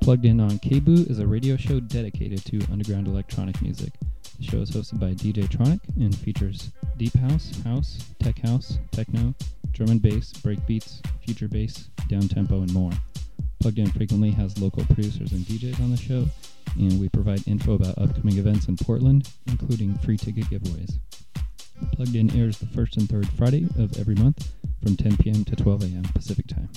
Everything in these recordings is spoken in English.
Plugged In on KBOO is a radio show dedicated to underground electronic music. The show is hosted by DJ Tronic and features deep house, tech house, techno, drum and bass, breakbeats, future bass, downtempo, and more. Plugged In frequently has local producers and DJs on the show, and we provide info about upcoming events in Portland, including free ticket giveaways. Plugged In airs the first and third Friday of every month from 10 p.m. to 12 a.m. Pacific Time.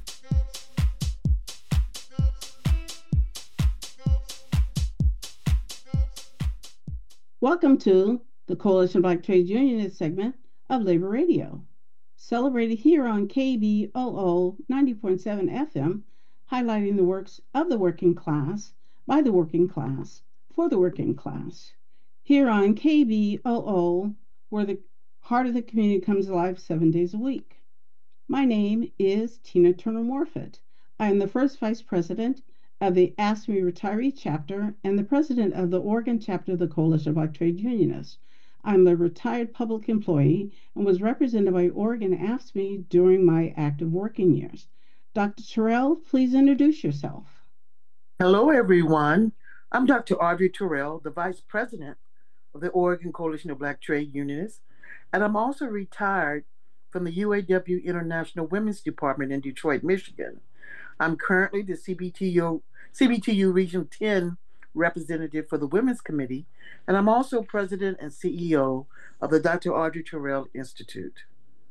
Welcome to the Coalition of Black Trade Unionists segment of Labor Radio, celebrated here on KBOO 90.7 FM, highlighting the works of the working class, by the working class, for the working class. Here on KBOO, where the heart of the community comes alive 7 days a week. My name is Tina Turner Morfitt. I am the first vice president of the AFSCME retiree chapter and the president of the Oregon chapter of the Coalition of Black Trade Unionists. I'm a retired public employee and was represented by Oregon AFSCME during my active working years. Dr. Terrell, please introduce yourself. Hello, everyone. I'm Dr. Audrey Terrell, the vice president of the Oregon Coalition of Black Trade Unionists, and I'm also retired from the UAW International Women's Department in Detroit, Michigan. I'm currently the CBTU Region 10 representative for the Women's Committee, and I'm also president and CEO of the Dr. Audrey Terrell Institute.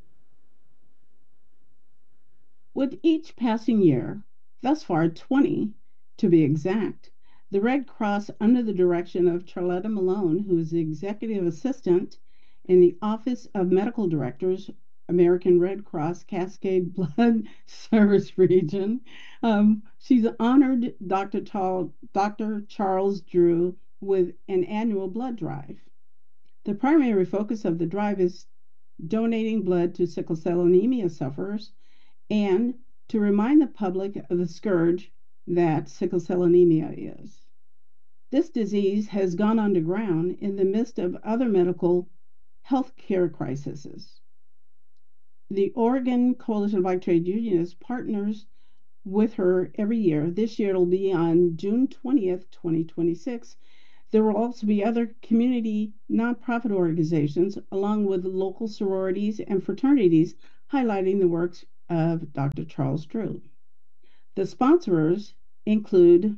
With each passing year, thus far 20 to be exact, the Red Cross, under the direction of Charlotta Malone, who is the executive assistant in the Office of Medical Directors, American Red Cross Cascade Blood Service Region. She's honored Dr. Charles Drew with an annual blood drive. The primary focus of the drive is donating blood to sickle cell anemia sufferers and to remind the public of the scourge that sickle cell anemia is. This disease has gone underground in the midst of other medical health care crises. The Oregon Coalition of Black Trade Unionists partners with her every year. This year it'll be on June 20th, 2026. There will also be other community nonprofit organizations along with local sororities and fraternities highlighting the works of Dr. Charles Drew. The sponsors include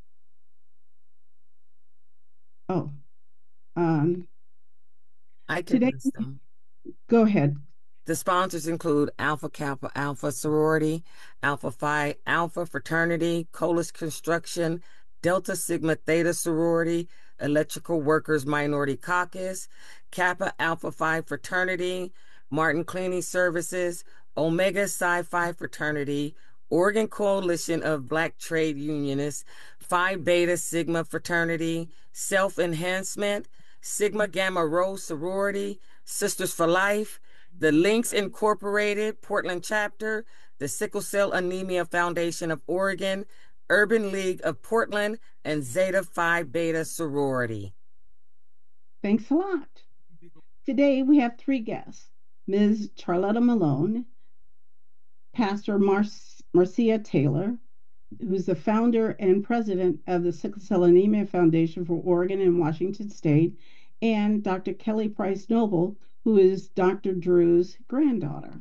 I can list them. Go ahead. The sponsors include Alpha Kappa Alpha Sorority, Alpha Phi Alpha Fraternity, Colas Construction, Delta Sigma Theta Sorority, Electrical Workers Minority Caucus, Kappa Alpha Phi Fraternity, Martin Cleaning Services, Omega Psi Phi Fraternity, Oregon Coalition of Black Trade Unionists, Phi Beta Sigma Fraternity, Self Enhancement, Sigma Gamma Rho Sorority, Sisters for Life, the Links Incorporated, Portland Chapter, the Sickle Cell Anemia Foundation of Oregon, Urban League of Portland, and Zeta Phi Beta Sorority. Thanks a lot. Today we have three guests. Ms. Charlotta Malone, Pastor Marcia Taylor, who's the founder and president of the Sickle Cell Anemia Foundation for Oregon and Washington State, and Dr. Kelly Price Noble, who is Dr. Drew's granddaughter.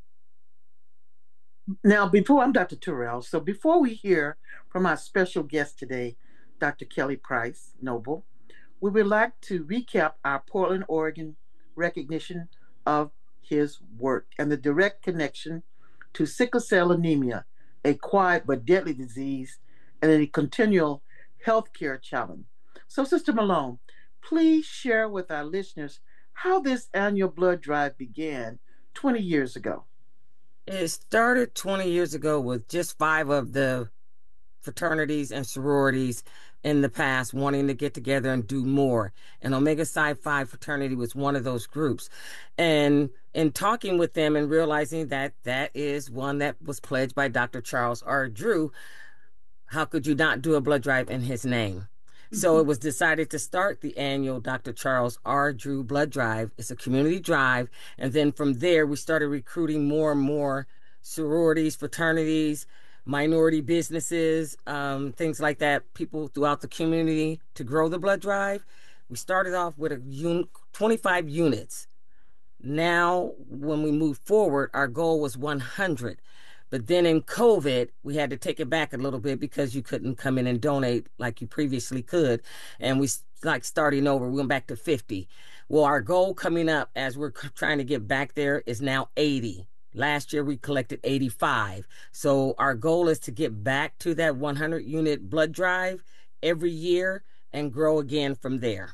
Now, I'm Dr. Terrell, so before we hear from our special guest today, Dr. Kelly Price Noble, we would like to recap our Portland, Oregon recognition of his work and the direct connection to sickle cell anemia, a quiet but deadly disease and a continual healthcare challenge. So, Sister Malone, please share with our listeners how this annual blood drive began 20 years ago. It started 20 years ago with just 5 of the fraternities and sororities in the past wanting to get together and do more. And Omega Psi Phi fraternity was one of those groups. And in talking with them and realizing that that is one that was pledged by Dr. Charles R. Drew, how could you not do a blood drive in his name? So it was decided to start the annual Dr. Charles R. Drew Blood Drive. It's a community drive. And then from there, we started recruiting more and more sororities, fraternities, minority businesses, things like that, people throughout the community to grow the blood drive. We started off with 25 units. Now, when we move forward, our goal was 100. But then in COVID, we had to take it back a little bit because you couldn't come in and donate like you previously could. And we like starting over, we went back to 50. Well, our goal coming up as we're trying to get back there is now 80. Last year we collected 85. So our goal is to get back to that 100 unit blood drive every year and grow again from there.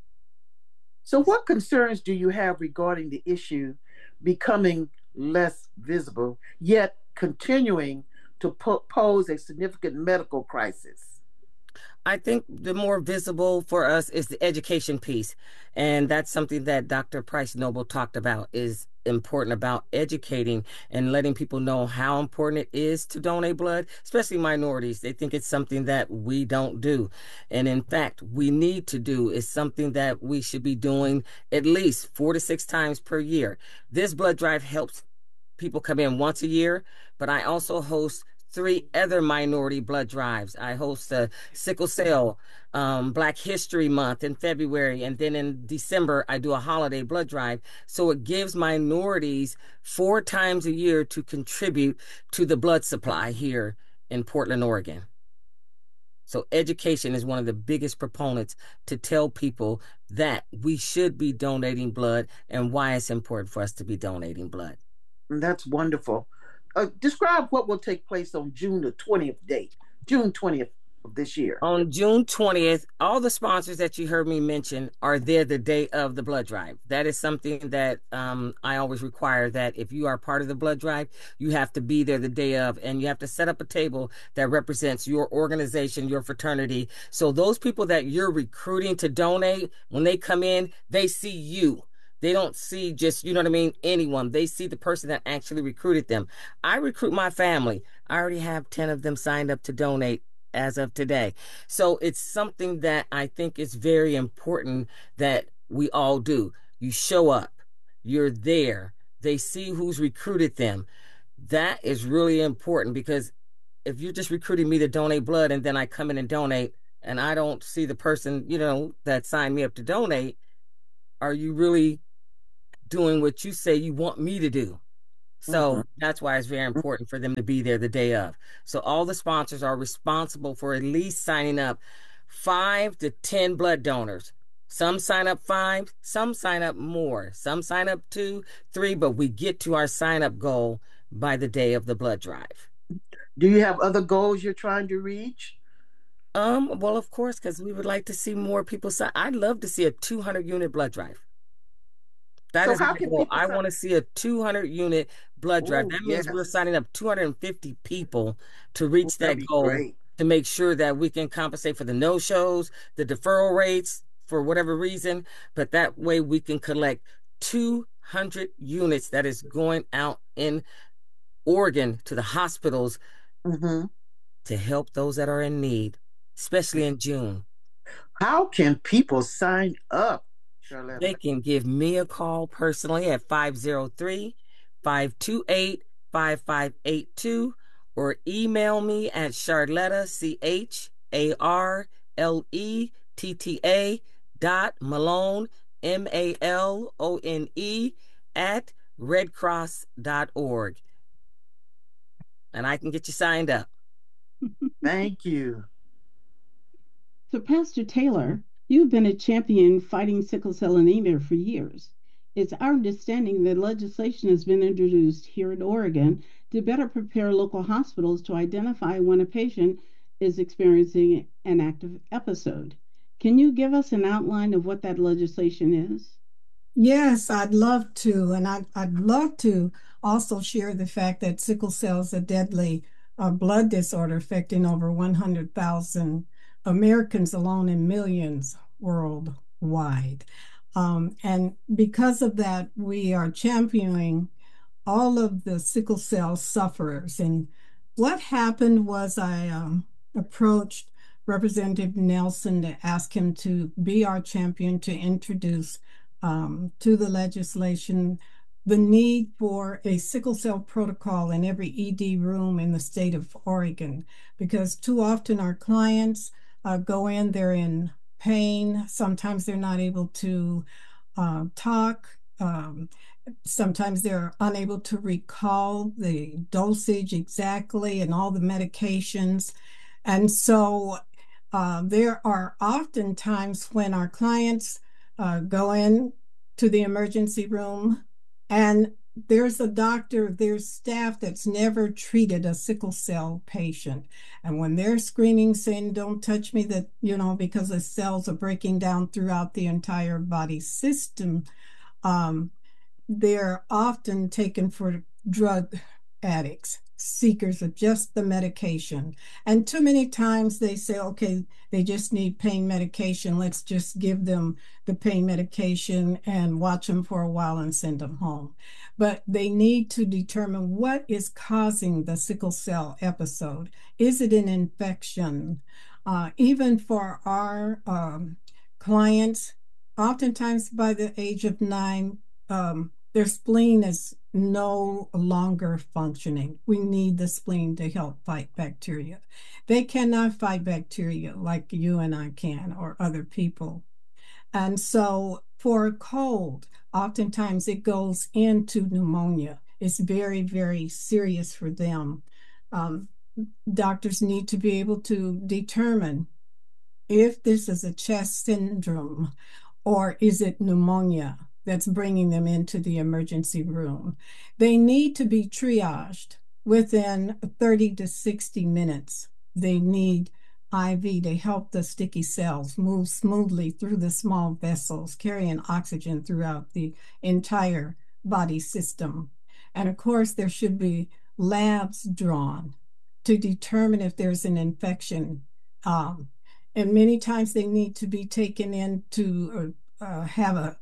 So, what concerns do you have regarding the issue becoming less visible, yet continuing to pose a significant medical crisis? I think the more visible for us is the education piece. And that's something that Dr. Price Noble talked about is important about educating and letting people know how important it is to donate blood, especially minorities. They think it's something that we don't do. And in fact, we need to do is something that we should be doing at least 4 to 6 times per year. This blood drive helps people come in once a year, but I also host 3 other minority blood drives. I host a sickle cell, Black History Month in February, and then in December, I do a holiday blood drive. So it gives minorities 4 times a year to contribute to the blood supply here in Portland, Oregon. So education is one of the biggest proponents to tell people that we should be donating blood and why it's important for us to be donating blood. That's wonderful. Describe what will take place on June the 20th date, June 20th of this year. On June 20th, all the sponsors that you heard me mention are there the day of the blood drive. That is something that I always require, that if you are part of the blood drive, you have to be there the day of, and you have to set up a table that represents your organization, your fraternity. So those people that you're recruiting to donate, when they come in, they see you. They don't see just, you know what I mean, anyone. They see the person that actually recruited them. I recruit my family. I already have 10 of them signed up to donate as of today. So it's something that I think is very important that we all do. You show up. You're there. They see who's recruited them. That is really important, because if you're just recruiting me to donate blood and then I come in and donate and I don't see the person, you know, that signed me up to donate, are you really doing what you say you want me to do? So that's why it's very important for them to be there the day of. So all the sponsors are responsible for at least signing up 5 to 10 blood donors. Some sign up 5, some sign up more, some sign up 2, 3, but we get to our sign up goal by the day of the blood drive. Do you have other goals you're trying to reach? Well, of course, because we would like to see more people sign. I'd love to see a 200 unit blood drive. That is my goal. I want to see a 200 unit blood drive. That means we're signing up 250 people to reach that goal, to make sure that we can compensate for the no-shows, the deferral rates for whatever reason. But that way we can collect 200 units that is going out in Oregon to the hospitals to help those that are in need, especially in June. How can people sign up, Charlotta? They can give me a call personally at 503-528-5582 or email me at Charletta, CHARLETTA.Malone, MALONE at redcross.org. And I can get you signed up. Thank you. So, Pastor Taylor, you've been a champion fighting sickle cell anemia for years. It's our understanding that legislation has been introduced here in Oregon to better prepare local hospitals to identify when a patient is experiencing an active episode. Can you give us an outline of what that legislation is? Yes, I'd love to. And I'd love to also share the fact that sickle cell is a deadly blood disorder affecting over 100,000 Americans alone and millions worldwide. And because of that, we are championing all of the sickle cell sufferers. And what happened was I approached Representative Nelson to ask him to be our champion, to introduce to the legislation the need for a sickle cell protocol in every ED room in the state of Oregon, because too often our clients go in, they're in pain. Sometimes they're not able to talk. Sometimes they're unable to recall the dosage exactly and all the medications. And so there are often times when our clients go in to the emergency room and there's a doctor, there's staff that's never treated a sickle cell patient. And when they're screaming, saying, don't touch me, that, because the cells are breaking down throughout the entire body system, they're often taken for drug addicts, seekers of just the medication. And too many times they say, okay, they just need pain medication. Let's just give them the pain medication and watch them for a while and send them home. But they need to determine what is causing the sickle cell episode. Is it an infection? Even for our clients, oftentimes by the age of 9, their spleen is no longer functioning. We need the spleen to help fight bacteria. They cannot fight bacteria like you and I can or other people. And so for a cold, oftentimes it goes into pneumonia. It's very, very serious for them. Doctors need to be able to determine if this is a chest syndrome or is it pneumonia that's bringing them into the emergency room. They need to be triaged within 30 to 60 minutes. They need IV to help the sticky cells move smoothly through the small vessels, carrying oxygen throughout the entire body system. And of course, there should be labs drawn to determine if there's an infection. And many times they need to be taken in to have a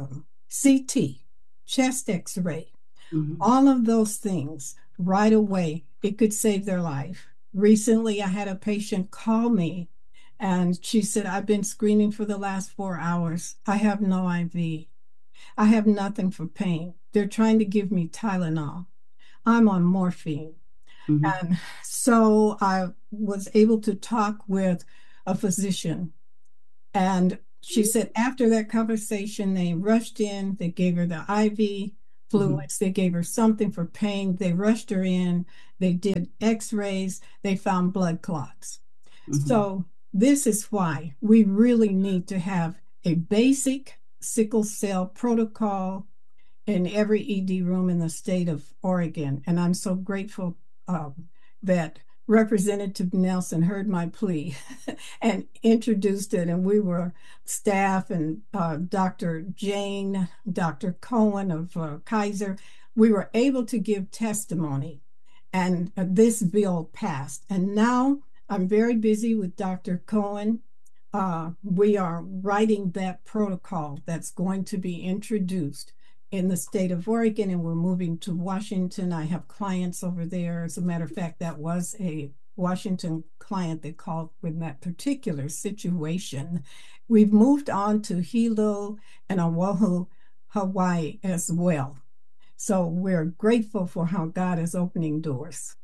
CT, chest x-ray, all of those things right away. It could save their life. Recently, I had a patient call me and she said, I've been screaming for the last 4 hours. I have no IV. I have nothing for pain. They're trying to give me Tylenol. I'm on morphine. And so I was able to talk with a physician, and she said after that conversation, they rushed in, they gave her the IV fluids, they gave her something for pain, they rushed her in, they did x-rays, they found blood clots. So this is why we really need to have a basic sickle cell protocol in every ED room in the state of Oregon. And I'm so grateful that Representative Nelson heard my plea and introduced it. And we were staff and Dr. Jane, Dr. Cohen of Kaiser. We were able to give testimony, and this bill passed. And now I'm very busy with Dr. Cohen. We are writing that protocol that's going to be introduced in the state of Oregon, and we're moving to Washington. I have clients over there. As a matter of fact, that was a Washington client that called with that particular situation. We've moved on to Hilo and Oahu, Hawaii as well. So we're grateful for how God is opening doors.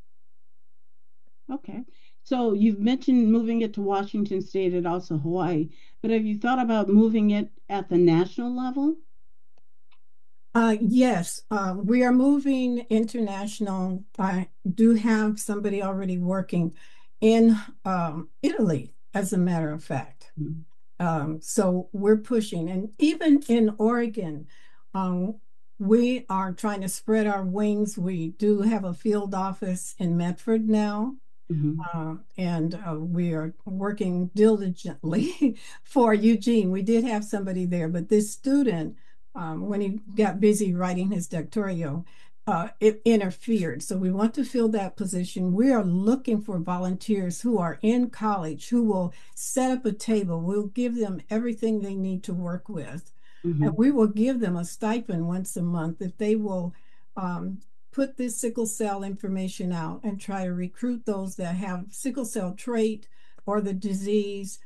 Okay. So you've mentioned moving it to Washington State and also Hawaii, but have you thought about moving it at the national level? Yes, we are moving international. I do have somebody already working in Italy, as a matter of fact. So we're pushing. And even in Oregon, we are trying to spread our wings. We do have a field office in Medford now. And we are working diligently for Eugene. We did have somebody there, but this student, when he got busy writing his doctoral, it interfered. So we want to fill that position. We are looking for volunteers who are in college, who will set up a table. We'll give them everything they need to work with. And we will give them a stipend once a month if they will put this sickle cell information out and try to recruit those that have sickle cell trait or the disease,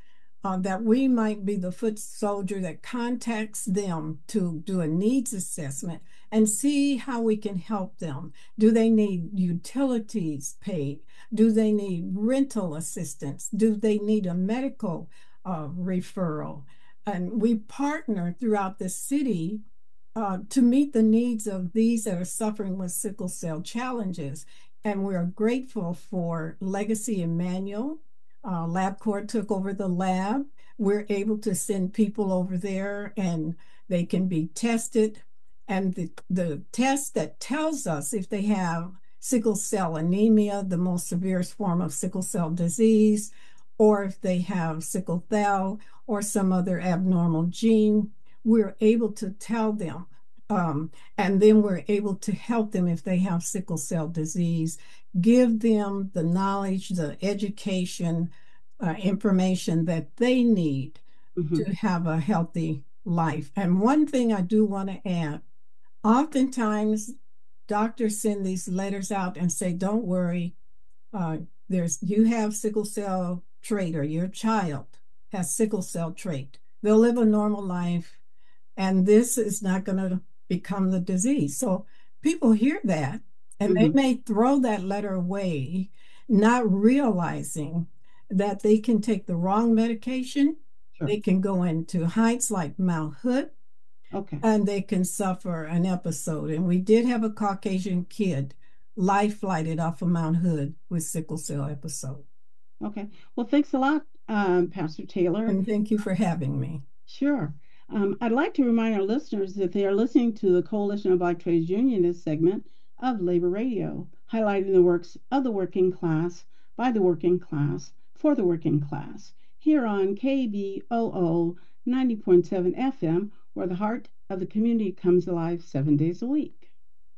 that we might be the foot soldier that contacts them to do a needs assessment and see how we can help them. Do they need utilities paid? Do they need rental assistance? Do they need a medical referral? And we partner throughout the city to meet the needs of these that are suffering with sickle cell challenges. And we're grateful for Legacy Emmanuel. LabCorp took over the lab. We're able to send people over there and they can be tested. And the test that tells us if they have sickle cell anemia, the most severe form of sickle cell disease, or if they have sickle cell or some other abnormal gene, we're able to tell them. And then we're able to help them if they have sickle cell disease, give them the knowledge, the education, information that they need to have a healthy life. And one thing I do want to add, oftentimes doctors send these letters out and say, don't worry, you have sickle cell trait or your child has sickle cell trait. They'll live a normal life and this is not going to become the disease. So people hear that and they may throw that letter away, not realizing that they can take the wrong medication. Sure. They can go into heights like Mount Hood. Okay. And they can suffer an episode. And we did have a Caucasian kid life flighted off of Mount Hood with sickle cell episode. Okay. Well, thanks a lot, Pastor Taylor. And thank you for having me. Sure. I'd like to remind our listeners that they are listening to the Coalition of Black Trades Unionists segment of Labor Radio, highlighting the works of the working class, by the working class, for the working class, here on KBOO 90.7 FM, where the heart of the community comes alive 7 days a week.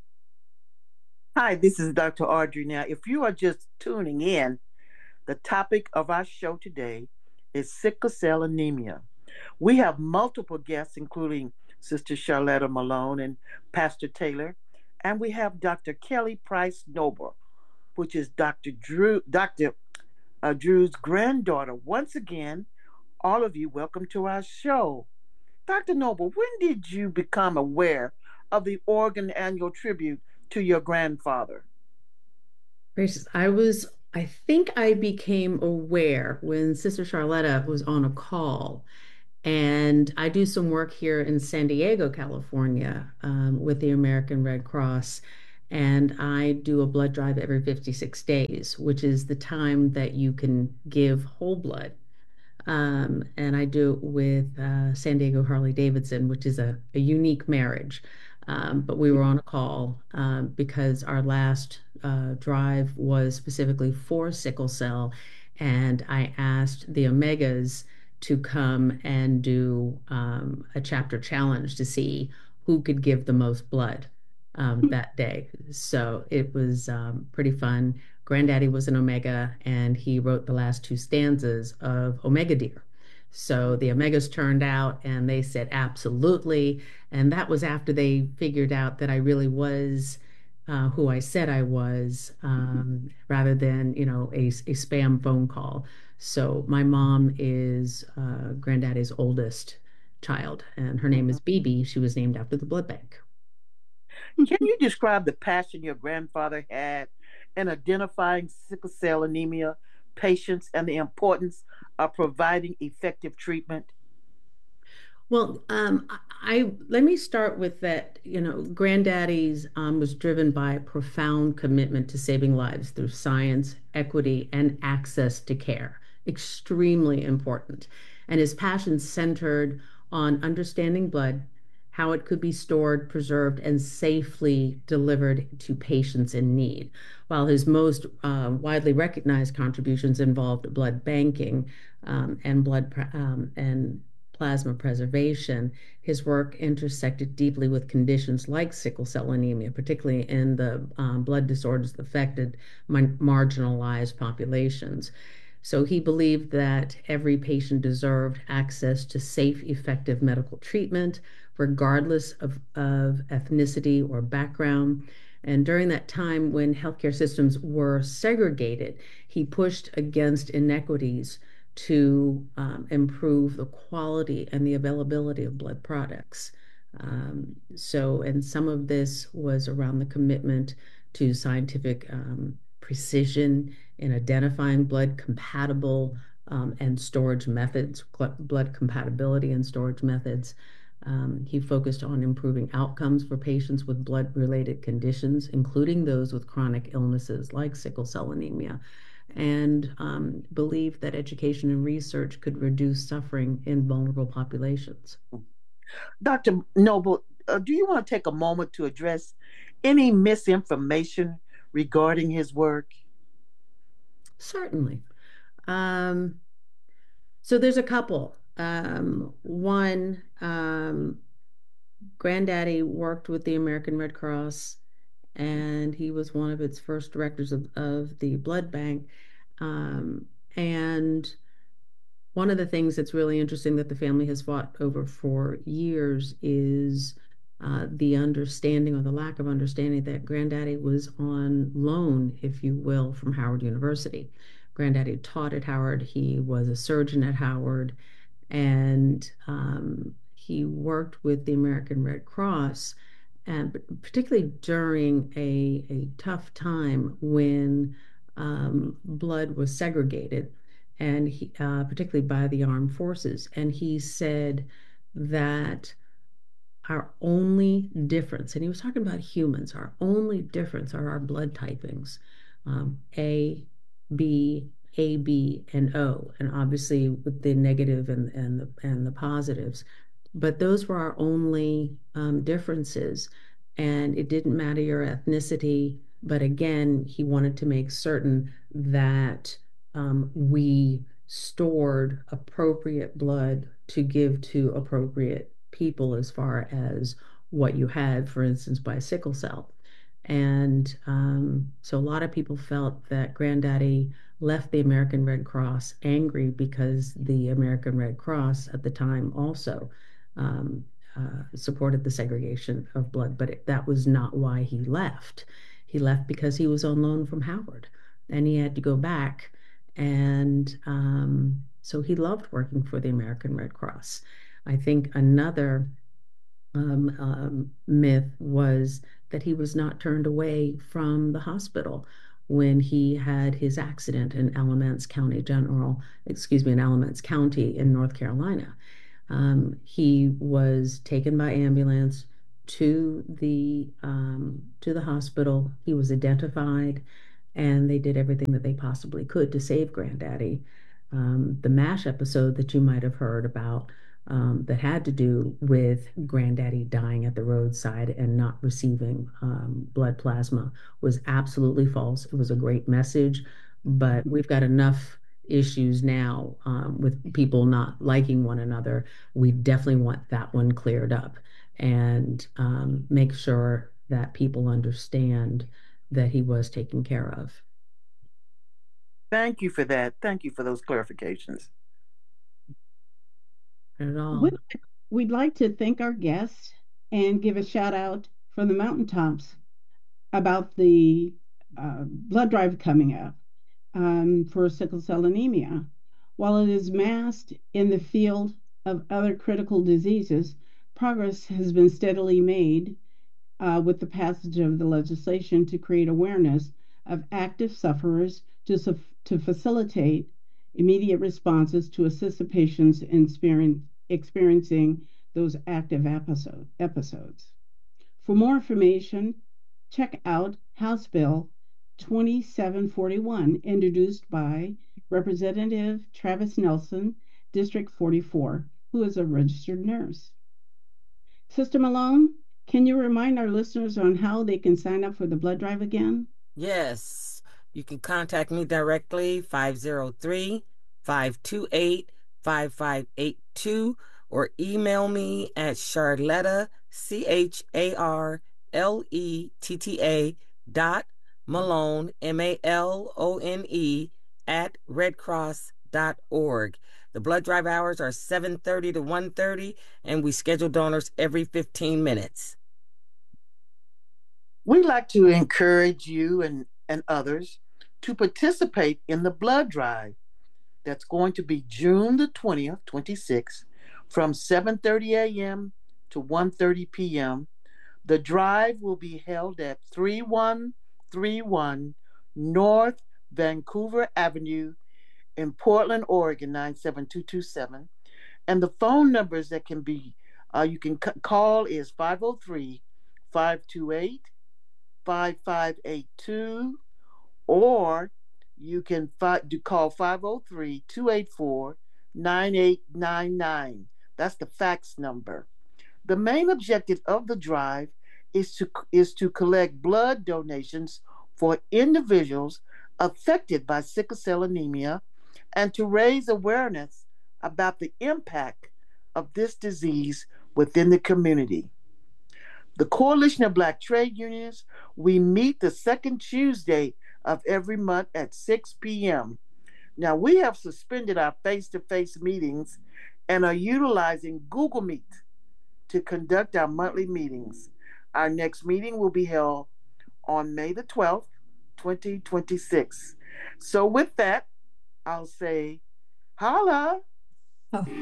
Hi, this is Dr. Audrey. Now, if you are just tuning in, the topic of our show today is sickle cell anemia. We have multiple guests, including Sister Charletta Malone and Pastor Taylor, and we have Dr. Kelly Price Noble, which is Dr. Drew's granddaughter. Once again, all of you, welcome to our show. Dr. Noble, when did you become aware of the Oregon Annual Tribute to your grandfather? Gracious, I think I became aware when Sister Charletta was on a call. And I do some work here in San Diego, California, with the American Red Cross. And I do a blood drive every 56 days, which is the time that you can give whole blood. And I do it with San Diego Harley-Davidson, which is a unique marriage. But we were on a call because our last drive was specifically for sickle cell. And I asked the Omegas to come and do a chapter challenge to see who could give the most blood that day. So it was pretty fun. Granddaddy was an Omega, and he wrote the last two stanzas of Omega Dear. So the Omegas turned out and they said absolutely. And that was after they figured out that I really was who I said I was, rather than, a spam phone call. So my mom is Granddaddy's oldest child, and her name is BB. She was named after the blood bank. Can you describe the passion your grandfather had in identifying sickle cell anemia patients and the importance of providing effective treatment? Well, let me start with that. Granddaddy's was driven by a profound commitment to saving lives through science, equity, and access to care. Extremely important. And his passion centered on understanding blood, how it could be stored, preserved, and safely delivered to patients in need. While his most widely recognized contributions involved blood banking and plasma preservation, his work intersected deeply with conditions like sickle cell anemia, particularly in the blood disorders that affected marginalized populations. So he believed that every patient deserved access to safe, effective medical treatment, regardless of ethnicity or background. And during that time when healthcare systems were segregated, he pushed against inequities to improve the quality and the availability of blood products. And some of this was around the commitment to scientific precision in identifying blood compatible and storage methods, blood compatibility and storage methods. He focused on improving outcomes for patients with blood-related conditions, including those with chronic illnesses like sickle cell anemia, and believed that education and research could reduce suffering in vulnerable populations. Dr. Noble, do you want to take a moment to address any misinformation regarding his work? Certainly. So there's a couple. One, Granddaddy worked with the American Red Cross, and he was one of its first directors of the blood bank. And one of the things that's really interesting that the family has fought over for years is the understanding or the lack of understanding that Granddaddy was on loan, if you will, from Howard University. Granddaddy taught at Howard. He was a surgeon at Howard, and he worked with the American Red Cross, and particularly during a tough time when blood was segregated, and particularly by the armed forces. And he said that our only difference, and he was talking about humans, our only difference are our blood typings, A, B, AB, and O, and obviously with the negative and the positives. But those were our only differences, and it didn't matter your ethnicity. But again, he wanted to make certain that we stored appropriate blood to give to appropriate people as far as what you had, for instance, by sickle cell. And so a lot of people felt that Granddaddy left the American Red Cross angry because the American Red Cross at the time also supported the segregation of blood, but that was not why he left. He left because he was on loan from Howard, and he had to go back. And so he loved working for the American Red Cross. I think another myth was that he was not turned away from the hospital when he had his accident in Alamance County in Alamance County in North Carolina. He was taken by ambulance to the hospital. He was identified, and they did everything that they possibly could to save Granddaddy. The MASH episode that you might have heard about that had to do with Granddaddy dying at the roadside and not receiving blood plasma was absolutely false. It was a great message, but we've got enough issues now with people not liking one another. We definitely want that one cleared up and make sure that people understand that he was taken care of. Thank you for that. Thank you for those clarifications. Not at all. We'd like to thank our guests and give a shout out from the mountaintops about the blood drive coming up for sickle cell anemia. While it is masked in the field of other critical diseases, progress has been steadily made with the passage of the legislation to create awareness of active sufferers to facilitate immediate responses to assist the patients in experiencing those active episodes. For more information, check out House Bill 2741, introduced by Representative Travis Nelson, District 44, who is a registered nurse. Sister Malone, can you remind our listeners on how they can sign up for the blood drive again? Yes, you can contact me directly, 503-528-5582, or email me at Charletta, CHARLETTA.Malone, MALONE, at redcross.org. The blood drive hours are 7:30 to 1:30, and we schedule donors every 15 minutes. We'd like to encourage you and others to participate in the blood drive. That's going to be June the 20th, 26, from 7:30 a.m. to 1:30 p.m. The drive will be held at 3131 North Vancouver Avenue in Portland, Oregon, 97227. And the phone numbers that can be you can call is 503-528-5582, or you can call 503-284-9899. That's the fax number. The main objective of the drive is to collect blood donations for individuals affected by sickle cell anemia and to raise awareness about the impact of this disease within the community. The Coalition of Black Trade Unions, we meet the second Tuesday of every month at 6 p.m. Now, we have suspended our face-to-face meetings and are utilizing Google Meet to conduct our monthly meetings. Our next meeting will be held on May the 12th, 2026. So with that, I'll say, holla. Oh.